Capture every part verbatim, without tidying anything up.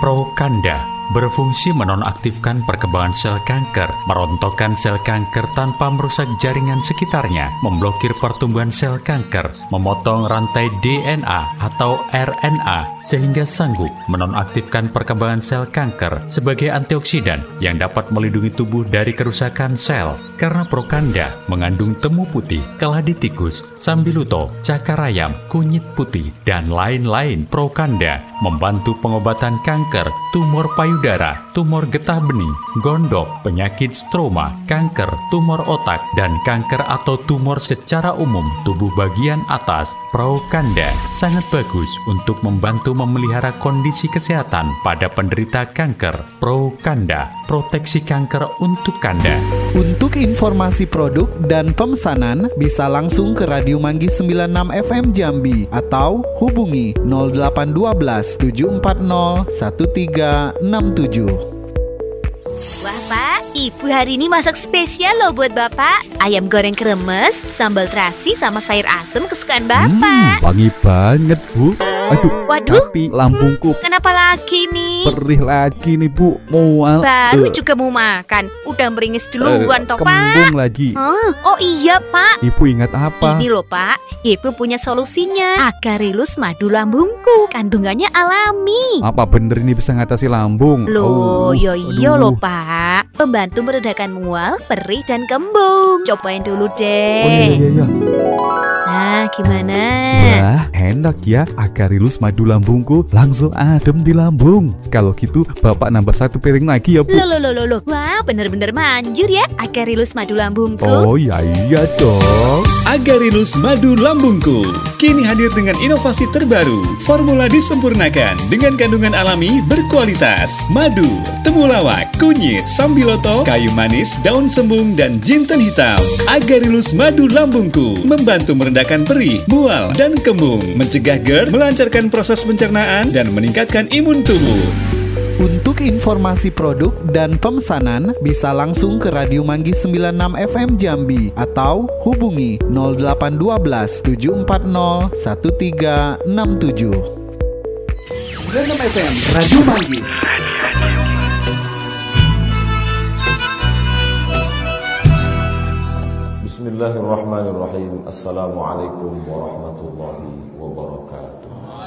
Prokanda berfungsi menonaktifkan perkembangan sel kanker, merontokkan sel kanker tanpa merusak jaringan sekitarnya, memblokir pertumbuhan sel kanker, memotong rantai D N A atau R N A sehingga sanggup menonaktifkan perkembangan sel kanker sebagai antioksidan yang dapat melindungi tubuh dari kerusakan sel. Karena Prokanda mengandung temu putih, keladi tikus, sambiluto, cakar ayam, kunyit putih, dan lain-lain, Prokanda membantu pengobatan kanker, tumor payudara, tumor getah bening, gondok, penyakit stroma, kanker, tumor otak, dan kanker atau tumor secara umum tubuh bagian atas. Prokanda sangat bagus untuk membantu memelihara kondisi kesehatan pada penderita kanker. Prokanda, proteksi kanker untuk Kanda. Untuk informasi produk dan pemesanan bisa langsung ke Radio Manggis sembilan puluh enam F M Jambi atau hubungi nol delapan satu dua tujuh empat nol satu tiga enam tujuh. Wah Pak, Ibu hari ini masak spesial loh buat Bapak. Ayam goreng kremes, sambal terasi sama sayur asem kesukaan Bapak. Hmm, wangi banget Bu. Aduh, waduh, tapi lambungku kenapa lagi nih? Perih lagi nih Bu, mual. Baru uh. juga mau makan, udah meringis duluan uh, toh Pak. Kembung lagi. Huh? Oh iya Pak. Ibu ingat apa? Ini loh Pak, Ibu punya solusinya. Agarelus madu lambungku, kandungannya alami. Apa bener ini bisa ngatasi lambung? Loh, oh, yo iya aduh. loh Pak, membantu meredakan mual, perih dan kembung. Cobain dulu deh. Oh iya iya iya. Nah, gimana? Wah, enak ya. Agarelus madu lambungku langsung adem di lambung. Kalau gitu, Bapak nambah satu piring lagi ya, Bu. Loh, loh, loh, loh. Wah, bener-bener manjur ya Agarelus madu lambungku. Oh iya iya dong. Agarelus madu lambungku kini hadir dengan inovasi terbaru. Formula disempurnakan dengan kandungan alami berkualitas. Madu, temulawak, kunyit, sambiloto, kayu manis, daun sembung, dan jinten hitam. Agarelus madu lambungku membantu merendahkan perih, mual, dan kembung, mencegah GERD, melancarkan proses pencernaan, dan meningkatkan imun tubuh. Untuk informasi produk dan pemesanan bisa langsung ke Radio Manggis sembilan puluh enam F M Jambi atau hubungi nol delapan satu dua tujuh empat nol satu tiga enam tujuh. sembilan puluh enam F M Radio Manggis. Bismillahirrahmanirrahim. Assalamualaikum warahmatullahi wabarakatuh.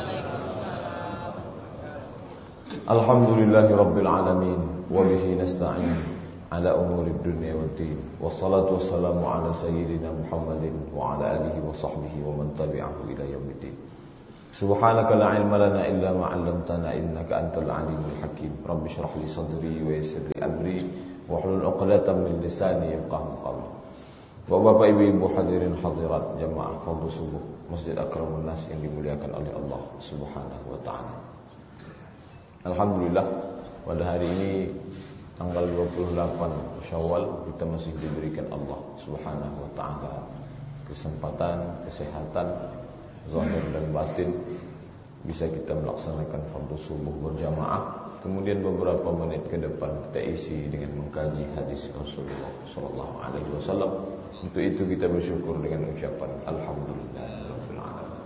Alhamdulillahi rabbil alamin wa bihi nasta'in ala umurid dunya waddin. Wassalatu wassalamu ala sayyidina Muhammadin wa ala alihi wa sahbihi wa man tabi'ahu ila yaumiddin. Subhanaka la ilma lana illa ma 'allamtana innaka antal alimul hakim. Rabbi shrah li sadri wa yassir li amri wa hlul 'uqdatam min lisani yafqahu qawli. Bapak Ibu Ibu hadirin hadirat jamaah fardhu subuh Masjid Akramun Nas yang dimuliakan oleh Allah Subhanahu wa taala. Alhamdulillah pada hari ini tanggal dua puluh delapan Syawal kita masih diberikan Allah Subhanahu wa taala kesempatan, kesehatan zahir dan batin bisa kita melaksanakan fardhu subuh berjamaah. Kemudian beberapa menit ke depan kita isi dengan mengkaji hadis Rasulullah sallallahu alaihi wasallam. Untuk itu kita bersyukur dengan ucapan alhamdulillahirabbil alamin.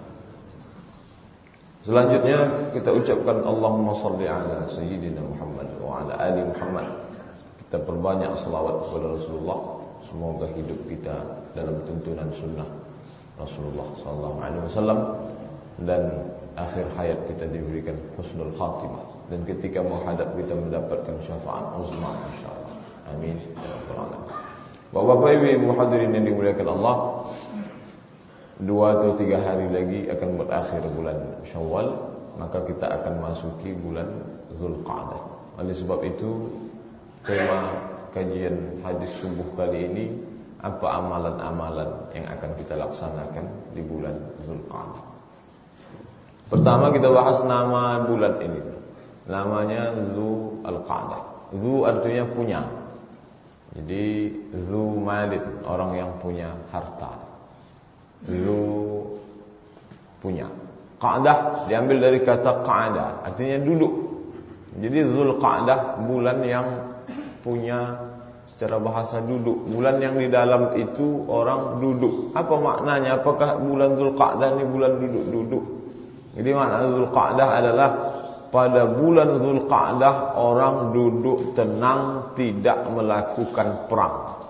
Selanjutnya kita ucapkan Allahumma shalli ala sayyidina Muhammad wa ala ali Muhammad. Kita perbanyak selawat kepada Rasulullah. Semoga hidup kita dalam tuntunan sunnah Rasulullah sallallahu alaihi wasallam dan akhir hayat kita diberikan husnul khatimah, dan ketika menghadap kita mendapatkan syafaat uzma insyaallah. Amin ya rabbal alamin. Bapak-bapak Ibu hadirin yang dimuliakan Allah, dua atau tiga hari lagi akan berakhir bulan Syawal, maka kita akan masuki bulan Zulqa'dah. Oleh sebab itu tema kajian hadis subuh kali ini, apa amalan-amalan yang akan kita laksanakan di bulan Zulqa'dah. Pertama kita bahas nama bulan ini. Namanya Zulqa'dah. Zu artinya punya. Jadi zu malin, orang yang punya harta. Zu punya. Qa'dah diambil dari kata qa'ada, artinya duduk. Jadi Zulqa'dah bulan yang punya secara bahasa duduk. Bulan yang di dalam itu orang duduk. Apa maknanya? Apakah bulan Zulqa'dah ini bulan duduk-duduk? Jadi makna Zulqa'dah adalah pada bulan Zulqa'dah orang duduk tenang, tidak melakukan perang.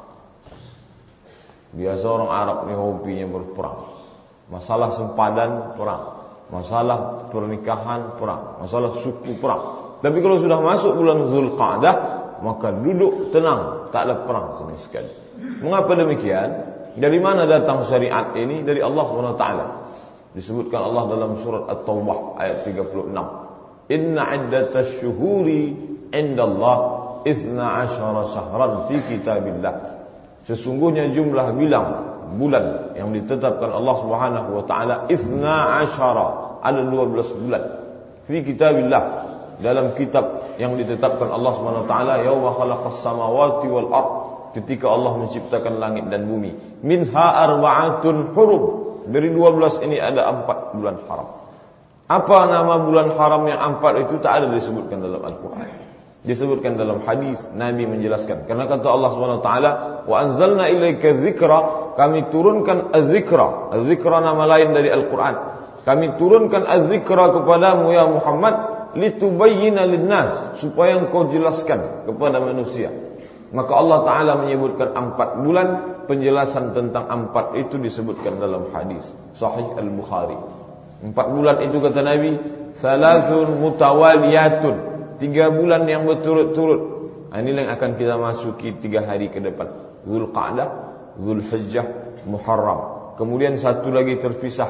Biasa orang Arab ni hobinya berperang. Masalah sempadan perang, masalah pernikahan perang, masalah suku perang. Tapi kalau sudah masuk bulan Zulqa'dah, maka duduk tenang, tak ada perang sama sekali. Mengapa demikian? Dari mana datang syariat ini? Dari Allah subhanahu wa taala. Disebutkan Allah dalam surat At-Taubah ayat tiga puluh enam. Inna iddatash syuhuri indallah ithna asyara syahran fi kitabillah. Sesungguhnya jumlah bilang bulan yang ditetapkan Allah Subhanahu wa taala ithna asyara, ada dua belas bulan. Fi kitabillah, dalam kitab yang ditetapkan Allah Subhanahu wa taala, yauma khalaqas samawati wal ard, ketika Allah menciptakan langit dan bumi. Minha arba'atun hurum, dari dua belas ini ada empat bulan haram. Apa nama bulan haram yang empat itu? Tak ada disebutkan dalam Al-Quran. Disebutkan dalam hadis, Nabi menjelaskan. Karena kata Allah subhanahu wa taala, wa anzalna ilaika dzikra, kami turunkan az-zikra. Az-zikra nama lain dari Al-Quran. Kami turunkan az-zikra kepadamu ya Muhammad, litubayyina lin-nas, supaya engkau jelaskan kepada manusia. Maka Allah Ta'ala menyebutkan empat bulan. Penjelasan tentang empat itu disebutkan dalam hadis Sahih Al-Bukhari. Empat bulan itu kata Nabi, salasun mutawaliyatun, tiga bulan yang berturut-turut. Inilah yang akan kita masuki tiga hari ke depan, Zulqa'dah, Zulhijjah, Muharram. Kemudian satu lagi terpisah,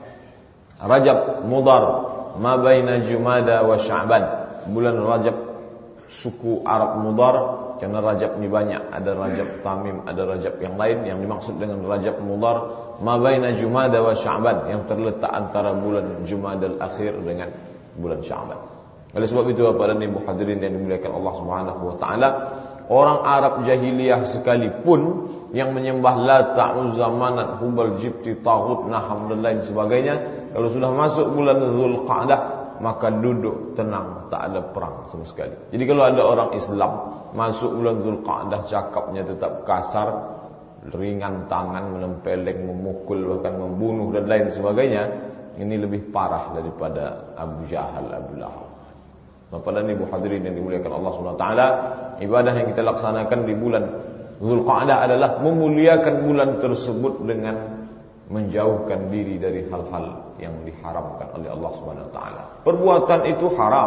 Rajab, Mudhar, ma baina Jumada wa Sya'ban. Bulan Rajab suku Arab Mudhar, karena Rajab ini banyak, ada Rajab Tamim, ada Rajab yang lain. Yang dimaksud dengan Rajab Mudhar, ma baina Jumada wa Sya'ban, yang terletak antara bulan Jumadal Akhir dengan bulan Sya'ban. Oleh sebab itu Bapak dan Ibu hadirin yang dimuliakan Allah Subhanahu wa taala, orang Arab jahiliyah sekalipun yang menyembah Lata, Uzza, Manat, Hubal, Jibti, Taghut, Naham dan lain sebagainya, kalau sudah masuk bulan Zulqa'dah maka duduk tenang, tak ada perang sama sekali. Jadi kalau ada orang Islam masuk bulan Zulqa'dah cakapnya tetap kasar, ringan tangan, menempeleng, memukul, bahkan membunuh dan lain sebagainya, ini lebih parah daripada Abu Jahal, Abu Lahab. Bapak dan Ibu hadirin yang dimuliakan Allah subhanahu wa taala, ibadah yang kita laksanakan di bulan Zulqa'dah adalah memuliakan bulan tersebut dengan menjauhkan diri dari hal-hal yang diharamkan oleh Allah subhanahu wa taala. Perbuatan itu haram,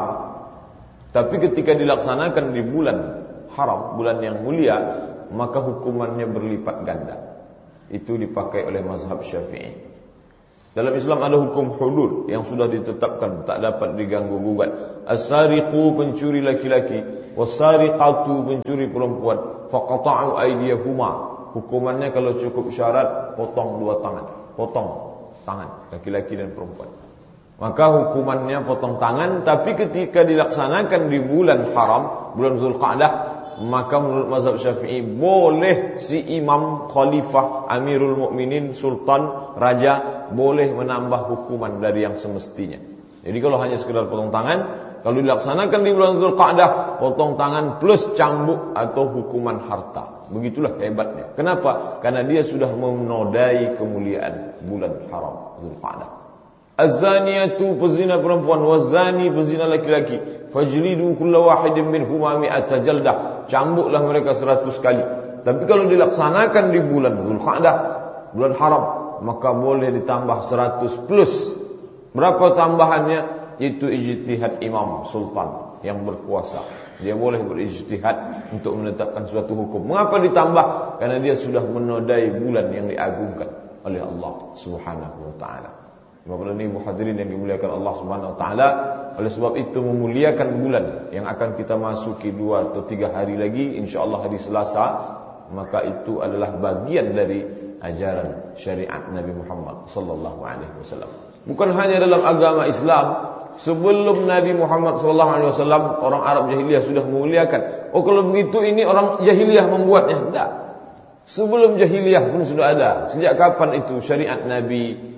tapi ketika dilaksanakan di bulan haram, bulan yang mulia, maka hukumannya berlipat ganda. Itu dipakai oleh mazhab Syafi'i. Dalam Islam ada hukum hudud yang sudah ditetapkan, tak dapat diganggu gugat. As-sariqu, pencuri laki-laki, was-sariqatu, pencuri perempuan, faqata'u aydiyahuma. Hukumannya kalau cukup syarat, potong dua tangan, potong tangan laki-laki dan perempuan. Maka hukumannya potong tangan. Tapi ketika dilaksanakan di bulan haram, bulan Zulqa'dah, maka menurut mazhab Syafi'i boleh si imam, khalifah, amirul mukminin, sultan, raja boleh menambah hukuman dari yang semestinya. Jadi kalau hanya sekedar potong tangan, kalau dilaksanakan di bulan Zulqa'dah, potong tangan plus cambuk atau hukuman harta. Begitulah hebatnya. Kenapa? Karena dia sudah menodai kemuliaan bulan haram Zulqa'dah. Az-zaniyatu, pezina perempuan, waz-zani, pezina laki-laki, fajlidu kulla wahidin minhuma mi'ata jaldah, cambuklah mereka seratus kali. Tapi kalau dilaksanakan di bulan Zulqa'dah, bulan haram, maka boleh ditambah seratus plus. Berapa tambahannya? Itu ijtihad imam, sultan yang berkuasa. Dia boleh berijtihad untuk menetapkan suatu hukum. Mengapa ditambah? Karena dia sudah menodai bulan yang diagungkan oleh Allah Subhanahu wa taala. Bapak dan Ibu hadirin yang dimuliakan Allah Subhanahu wa taala, oleh sebab itu memuliakan bulan yang akan kita masuki dua atau tiga hari lagi, insyaallah hari Selasa, maka itu adalah bagian dari ajaran syariat Nabi Muhammad sallallahu alaihi wasallam. Bukan hanya dalam agama Islam, sebelum Nabi Muhammad sallallahu alaihi wasallam orang Arab jahiliyah sudah memuliakan. Oh kalau begitu ini orang jahiliyah membuatnya? Tidak. Sebelum jahiliyah pun sudah ada. Sejak kapan itu syariat Nabi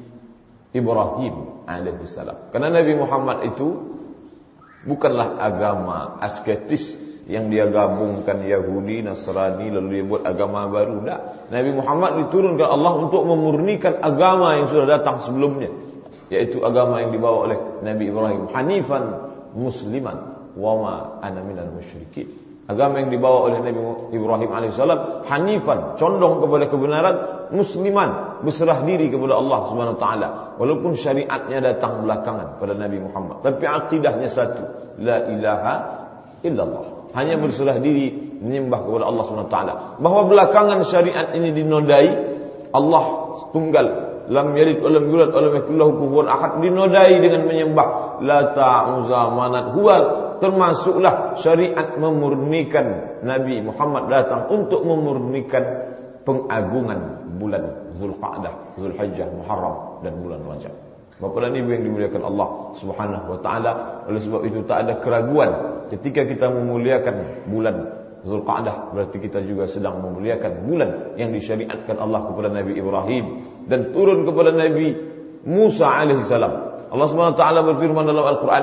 Ibrahim alaihissalam? Karena Nabi Muhammad itu bukanlah agama asketis yang dia gabungkan Yahudi, Nasrani lalu dia buat agama baru. Tidak. Nabi Muhammad diturunkan Allah untuk memurnikan agama yang sudah datang sebelumnya, yaitu agama yang dibawa oleh Nabi Ibrahim, hanifan musliman wa ma ana minal musyrikin. Agama yang dibawa oleh Nabi Ibrahim alaihissalam hanifan, condong kepada kebenaran, musliman, berserah diri kepada Allah Subhanahu wa taala. Walaupun syariatnya datang belakangan pada Nabi Muhammad, tapi akidahnya satu, la ilaha illallah. Hanya berserah diri menyembah kepada Allah Subhanahu wa taala. Bahwa belakangan syariat ini dinodai, Allah tunggal, lam yalid wa lam yulad wa lam yakul lahu kufuwan ahad, dinodai dengan menyembah Lata, Uzza, Manat, Hubal. Termasuklah syariat memurnikan Nabi Muhammad datang untuk memurnikan pengagungan bulan Zulqa'dah, Zulhijjah, Muharram dan bulan Rajab. Bapak dan Ibu yang dimuliakan Allah Subhanahu wa taala, oleh sebab itu tak ada keraguan ketika kita memuliakan bulan Zulqa'dah, berarti kita juga sedang memuliakan bulan yang disyariatkan Allah kepada Nabi Ibrahim dan turun kepada Nabi Musa alaihissalam. Allah Subhanahu wa taala berfirman dalam Al-Qur'an,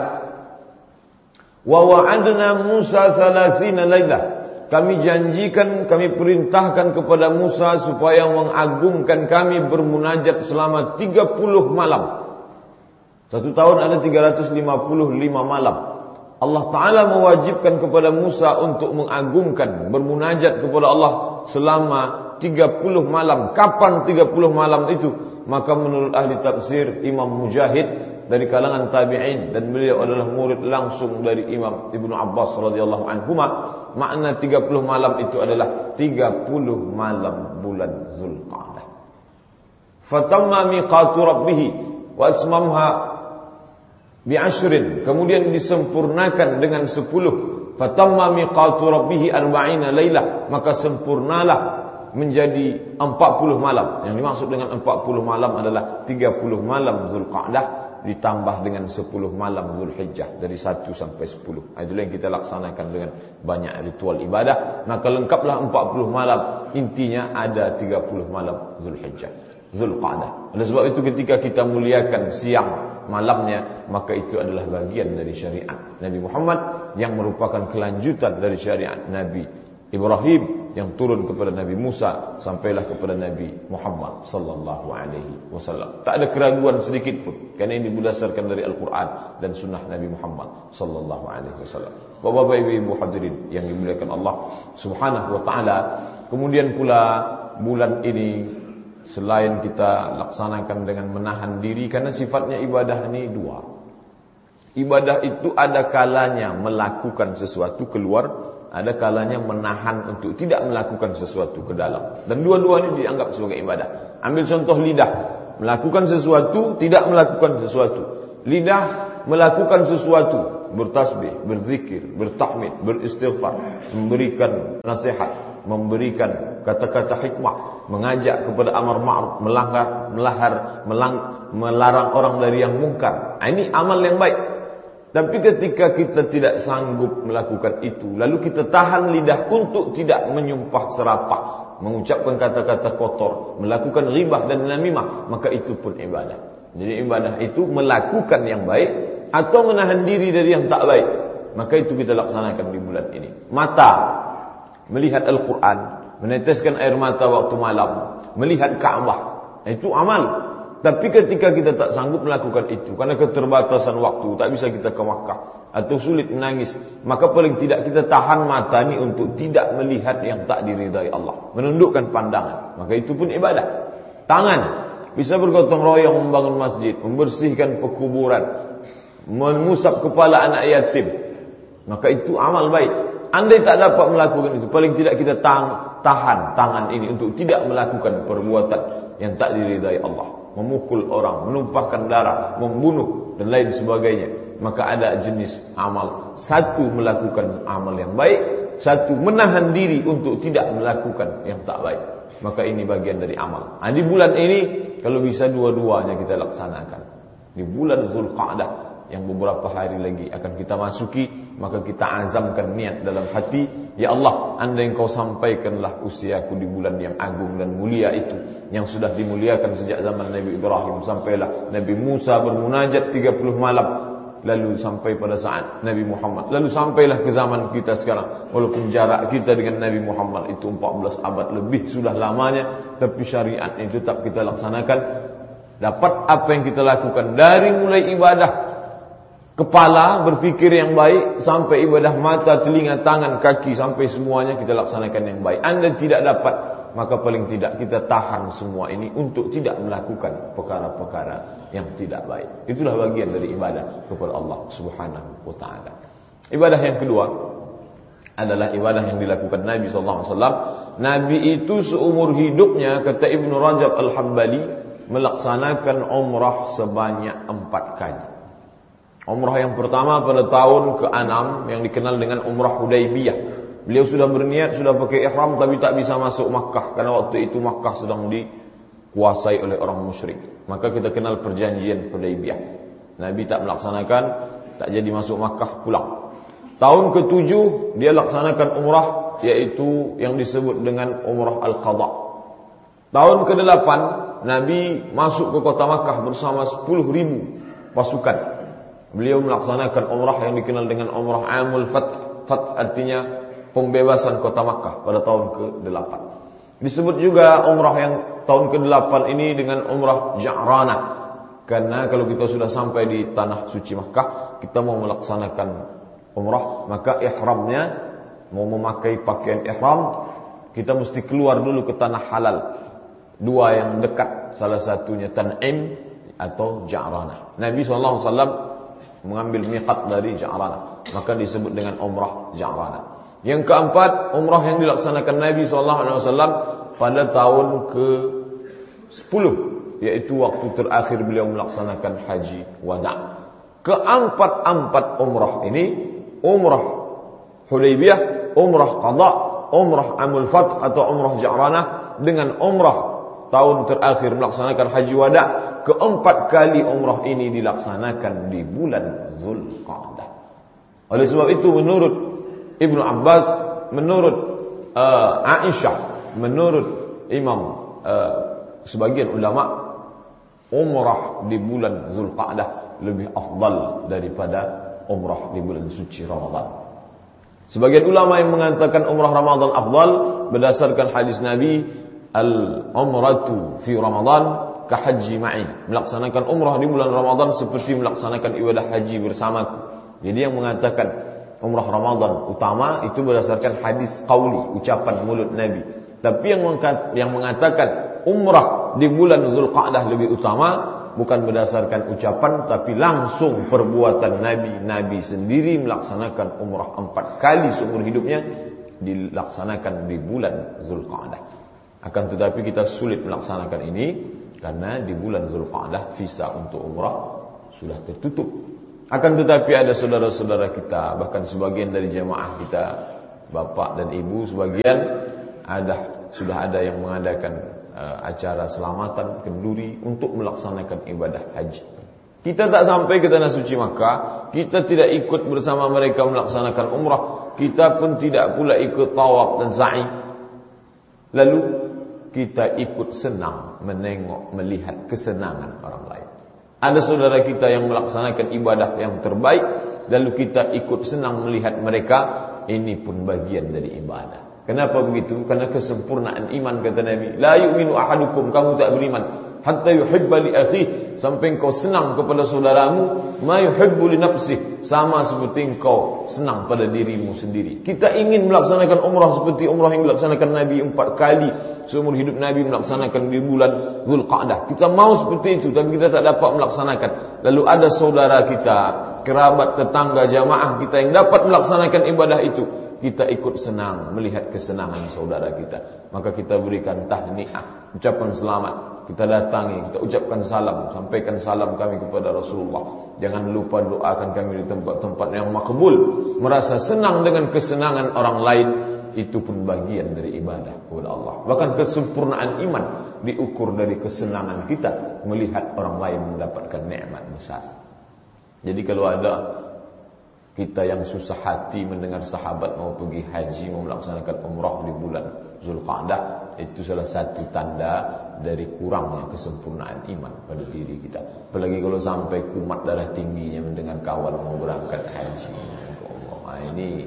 wa wa'adna Musa salasina lailah. Kami janjikan, kami perintahkan kepada Musa supaya mengagungkan kami bermunajat selama tiga puluh malam. Satu tahun ada tiga ratus lima puluh lima malam. Allah Ta'ala mewajibkan kepada Musa untuk mengagungkan, bermunajat kepada Allah selama tiga puluh malam. Kapan tiga puluh malam itu? Maka menurut ahli tafsir, Imam Mujahid dari kalangan tabi'in, dan beliau adalah murid langsung dari Imam Ibnu Abbas radhiyallahu anhuma, makna tiga puluh malam itu adalah tiga puluh malam bulan Zulqa'dah. Fatamma miqatu rabbih wa atmamha bi'ashrin, kemudian disempurnakan dengan sepuluh. Fatamma miqatu rabbih arba'ina lailah, maka sempurnalah menjadi empat puluh malam. Yang dimaksud dengan empat puluh malam adalah tiga puluh malam Zulqa'dah ditambah dengan sepuluh malam Zulhijjah, dari satu sampai sepuluh. Itulah yang kita laksanakan dengan banyak ritual ibadah. Maka lengkaplah empat puluh malam. Intinya ada tiga puluh malam Zulhijjah, Zulqa'dah. Oleh sebab itu ketika kita muliakan siang malamnya, maka itu adalah bagian dari syariat Nabi Muhammad yang merupakan kelanjutan dari syariat Nabi Ibrahim yang turun kepada Nabi Musa sampailah kepada Nabi Muhammad sallallahu alaihi wasallam. Tak ada keraguan sedikit pun, kerana ini berdasarkan dari Al-Quran dan sunnah Nabi Muhammad sallallahu alaihi wasallam. Bapak-bapak, ibu-ibu hadirin yang dimuliakan Allah Subhanahu wa taala, kemudian pula bulan ini selain kita laksanakan dengan menahan diri, karena sifatnya ibadah ini dua. Ibadah itu ada kalanya melakukan sesuatu keluar, ada kalanya menahan untuk tidak melakukan sesuatu ke dalam. Dan dua-duanya dianggap sebagai ibadah. Ambil contoh lidah, melakukan sesuatu, tidak melakukan sesuatu. Lidah melakukan sesuatu, bertasbih, berzikir, bertahmid, beristighfar, memberikan nasihat, memberikan kata-kata hikmah, mengajak kepada amar ma'ruf, melanggar, melahar, melang, melarang orang dari yang mungkar. Ini amal yang baik. Tapi ketika kita tidak sanggup melakukan itu, lalu kita tahan lidah untuk tidak menyumpah serapah, mengucapkan kata-kata kotor, melakukan ghibah dan namimah, maka itu pun ibadah. Jadi ibadah itu melakukan yang baik atau menahan diri dari yang tak baik. Maka itu kita laksanakan di bulan ini. Mata, melihat Al-Quran, meneteskan air mata waktu malam, melihat Ka'bah, itu amal. Tapi ketika kita tak sanggup melakukan itu, karena keterbatasan waktu, tak bisa kita ke Makkah, atau sulit menangis, maka paling tidak kita tahan mata ini untuk tidak melihat yang tak diridai Allah, menundukkan pandangan, maka itu pun ibadah. Tangan bisa bergotong royong membangun masjid, membersihkan pekuburan, mengusap kepala anak yatim, maka itu amal baik. Andai tak dapat melakukan itu, paling tidak kita tahan, tahan tangan ini untuk tidak melakukan perbuatan yang tak diridai Allah, memukul orang, menumpahkan darah, membunuh dan lain sebagainya. Maka ada jenis amal, satu melakukan amal yang baik, satu menahan diri untuk tidak melakukan yang tak baik. Maka ini bagian dari amal. Nah, di bulan ini kalau bisa dua-duanya kita laksanakan. Di bulan Zulqa'dah yang beberapa hari lagi akan kita masuki, maka kita azamkan niat dalam hati, ya Allah, andai Engkau sampaikanlah usiaku di bulan yang agung dan mulia itu, yang sudah dimuliakan sejak zaman Nabi Ibrahim, sampailah Nabi Musa bermunajat tiga puluh malam, lalu sampai pada saat Nabi Muhammad, lalu sampailah ke zaman kita sekarang. Walaupun jarak kita dengan Nabi Muhammad itu empat belas abad lebih sudah lamanya, tapi syariat ini tetap kita laksanakan. Dapat apa yang kita lakukan dari mulai ibadah kepala, berfikir yang baik, sampai ibadah mata, telinga, tangan, kaki, sampai semuanya kita laksanakan yang baik. Anda tidak dapat, maka paling tidak kita tahan semua ini untuk tidak melakukan perkara-perkara yang tidak baik. Itulah bagian dari ibadah kepada Allah Subhanahu wa taala. Ibadah yang kedua adalah ibadah yang dilakukan Nabi sallallahu alaihi wasallam. Nabi itu seumur hidupnya, kata Ibnu Rajab Al-Hambali, melaksanakan umrah sebanyak empat kali. Umrah yang pertama pada tahun keenam yang dikenal dengan umrah Hudaybiyah. Beliau sudah berniat, sudah pakai ihram, tapi tak bisa masuk Makkah karena waktu itu Makkah sedang dikuasai oleh orang musyrik. Maka kita kenal perjanjian Hudaybiyah. Nabi tak melaksanakan, tak jadi masuk Makkah, pulang. Tahun ketujuh dia laksanakan umrah, yaitu yang disebut dengan umrah Al-Qadha. Tahun kedelapan Nabi masuk ke kota Makkah bersama sepuluh ribu pasukan. Beliau melaksanakan umrah yang dikenal dengan umrah Amul Fath. Fath artinya pembebasan kota Makkah pada tahun kedelapan. Disebut juga umrah yang tahun kedelapan ini dengan umrah Ja'ranah. Karena kalau kita sudah sampai di tanah suci Makkah, kita mau melaksanakan umrah, maka ihramnya, mau memakai pakaian ihram, kita mesti keluar dulu ke tanah halal. Dua yang dekat, salah satunya Tan'im atau Ja'ranah. Nabi sallallahu alaihi wasallam mengambil miqat dari Ja'ranah, maka disebut dengan umrah Ja'ranah. Yang keempat, umrah yang dilaksanakan Nabi sallallahu alaihi wasallam pada tahun ke sepuluh, yaitu waktu terakhir beliau melaksanakan haji wada'. Keempat-empat umrah ini, umrah Hudaybiyah, umrah Qadha, umrah Amul Fath atau umrah Ja'ranah, dengan umrah tahun terakhir melaksanakan haji wada', keempat kali umrah ini dilaksanakan di bulan Zulqa'dah. Oleh sebab itu menurut Ibnu Abbas, menurut uh, Aisyah, menurut Imam uh, sebagian ulama, umrah di bulan Zulqa'dah lebih afdal daripada umrah di bulan suci Ramadan. Sebagian ulama yang mengatakan umrah Ramadan afdal berdasarkan hadis Nabi, al-umratu fi Ramadan ka haji ma'i. Melaksanakan umrah di bulan Ramadan seperti melaksanakan ibadah haji bersamaku. Jadi yang mengatakan umrah Ramadan utama itu berdasarkan hadis qauli, ucapan mulut Nabi. Tapi yang yang mengatakan umrah di bulan Zulqa'dah lebih utama bukan berdasarkan ucapan, tapi langsung perbuatan Nabi. Nabi sendiri melaksanakan umrah empat kali seumur hidupnya, dilaksanakan di bulan Zulqa'dah. Akan tetapi kita sulit melaksanakan ini karena di bulan Zulqa'dah visa untuk umrah sudah tertutup. Akan tetapi ada saudara-saudara kita, bahkan sebagian dari jemaah kita, bapak dan ibu, sebagian ada sudah ada yang mengadakan uh, acara selamatan kenduri untuk melaksanakan ibadah haji. Kita tak sampai ke tanah suci Makkah, kita tidak ikut bersama mereka melaksanakan umrah, kita pun tidak pula ikut tawaf dan sa'i. Lalu kita ikut senang menengok, melihat kesenangan orang lain. Ada saudara kita yang melaksanakan ibadah yang terbaik, lalu kita ikut senang melihat mereka. Ini pun bagian dari ibadah. Kenapa begitu? Karena kesempurnaan iman, kata Nabi. La yu'minu ahadukum, kamu tak beriman hatta yuhibba li akhihi, sampai engkau senang kepada saudaramu ma yuhibbu li nafsihi, sama seperti engkau senang pada dirimu sendiri. Kita ingin melaksanakan umrah seperti umrah yang dilaksanakan Nabi empat kali seumur hidup Nabi, melaksanakan di bulan Zulqa'dah. Kita mau seperti itu, tapi kita tak dapat melaksanakan. Lalu ada saudara kita, kerabat, tetangga, jamaah kita yang dapat melaksanakan ibadah itu, kita ikut senang melihat kesenangan saudara kita, maka kita berikan tahniah, ucapan selamat, kita datangi, kita ucapkan salam, sampaikan salam kami kepada Rasulullah. Jangan lupa doakan kami di tempat-tempat yang makbul. Merasa senang dengan kesenangan orang lain, itu pun bagian dari ibadah kepada Allah. Bahkan kesempurnaan iman diukur dari kesenangan kita melihat orang lain mendapatkan nikmat besar. Jadi kalau ada kita yang susah hati mendengar sahabat mau pergi haji, mau melaksanakan umrah di bulan Zulqa'dah, itu salah satu tanda dari kurangnya kesempurnaan iman pada diri kita. Apalagi kalau sampai kumat darah tingginya mendengar kawan mau berangkat haji, nah, ini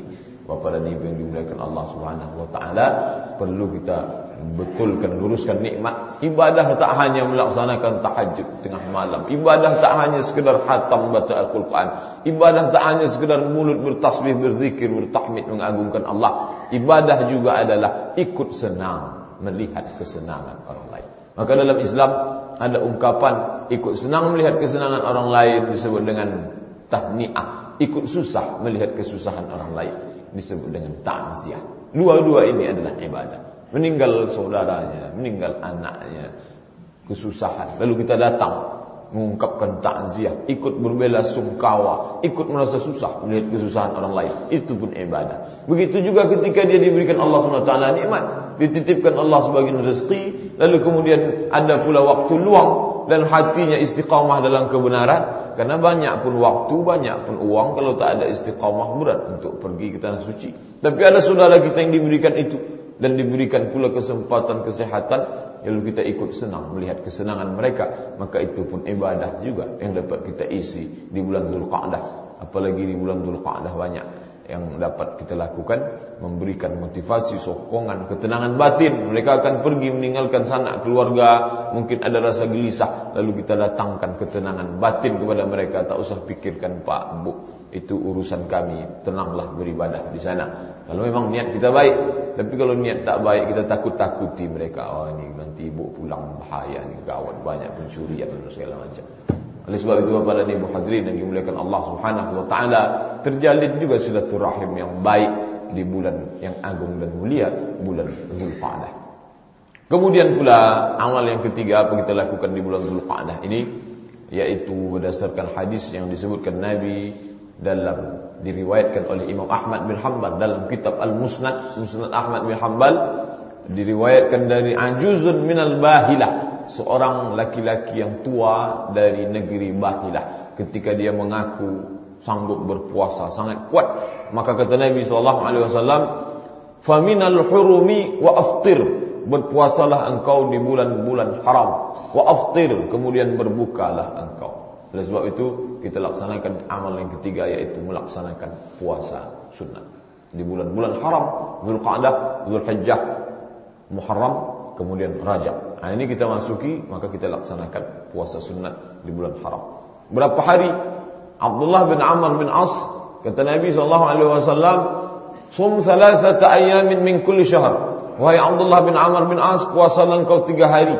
Bapak dan Ibu yang dimuliakan Allah Subhanahu wa taala, perlu kita betulkan, luruskan nikmat. Ibadah tak hanya melaksanakan tahajud tengah malam. Ibadah tak hanya sekedar khatam baca Al-Quran. Ibadah tak hanya sekedar mulut bertasbih, berzikir, bertahmid, mengagungkan Allah. Ibadah juga adalah ikut senang melihat kesenangan orang lain. Maka dalam Islam ada ungkapan ikut senang melihat kesenangan orang lain disebut dengan tahniah. Ikut susah melihat kesusahan orang lain disebut dengan ta'ziyah. Dua-dua ini adalah ibadah. Meninggal saudaranya, meninggal anaknya, kesusahan, lalu kita datang mengungkapkan takziah, ikut berbela sungkawa, ikut merasa susah melihat kesusahan orang lain, itu pun ibadah. Begitu juga ketika dia diberikan Allah subhanahu wa taala nikmat, dititipkan Allah sebagian rezeki, lalu kemudian ada pula waktu luang dan hatinya istiqamah dalam kebenaran. Karena banyak pun waktu, banyak pun uang, kalau tak ada istiqamah berat untuk pergi ke tanah suci. Tapi ada saudara kita yang diberikan itu dan diberikan pula kesempatan kesehatan, lalu kita ikut senang melihat kesenangan mereka, maka itu pun ibadah juga yang dapat kita isi di bulan Zulqa'dah. Apalagi di bulan Zulqa'dah banyak yang dapat kita lakukan, memberikan motivasi, sokongan, ketenangan batin. Mereka akan pergi meninggalkan sanak keluarga, mungkin ada rasa gelisah, lalu kita datangkan ketenangan batin kepada mereka. Tak usah pikirkan Pak, Bu, itu urusan kami, tenanglah beribadah di sana. Kalau memang niat kita baik. Tapi kalau niat tak baik, kita takut-takuti mereka. Oh, ini nanti ibu pulang bahaya, ni gawat, banyak pencurian dan segala macam. Oleh sebab itu Bapak dan Ibu hadirin yang dimuliakan Allah Subhanahu wa taala, terjalin juga silaturahim yang baik di bulan yang agung dan mulia, bulan Zulqa'dah. Kemudian pula amal yang ketiga apa kita lakukan di bulan Zulqa'dah ini, yaitu berdasarkan hadis yang disebutkan Nabi dalam diriwayatkan oleh Imam Ahmad bin Hanbal dalam kitab Al-Musnad, Musnad Ahmad bin Hanbal, diriwayatkan dari Ajuzun minal Bahilah, seorang laki-laki yang tua dari negeri Bahilah. Ketika dia mengaku sanggup berpuasa sangat kuat, maka kata Nabi sallallahu alaihi wasallam, "Faminal hurumi wa aftir." Berpuasalah engkau di bulan-bulan haram, wa aftir, kemudian berbukalah engkau. Oleh sebab itu kita laksanakan amal yang ketiga, yaitu melaksanakan puasa sunnah di bulan-bulan haram, Zulqa'dah, Zulhijjah, Muharram, kemudian Rajab. Nah, ini kita masuki, maka kita laksanakan puasa sunat di bulan haram. Berapa hari? Abdullah bin Amr bin As, kata Nabi sallallahu alaihi wasallam, "Sum salasata ayamin min kulli syahr." Wahai Abdullah bin Amr bin As, puasalah engkau tiga hari.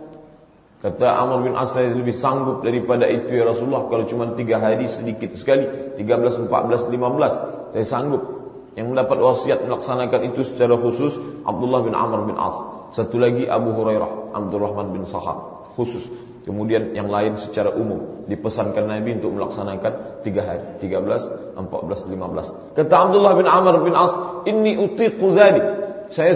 Kata Amr bin As, saya lebih sanggup daripada itu ya Rasulullah. Kalau cuma tiga hari sedikit sekali, tiga belas, empat belas, lima belas, saya sanggup. Yang mendapat wasiat melaksanakan itu secara khusus Abdullah bin Amr bin As. Satu lagi Abu Hurairah, Abdurrahman bin Sakhar, khusus. Kemudian yang lain secara umum dipesankan Nabi untuk melaksanakan tiga hari, tiga belas, empat belas, lima belas. Kata Abdullah bin Amr bin As, "Inni utiqu dzalik."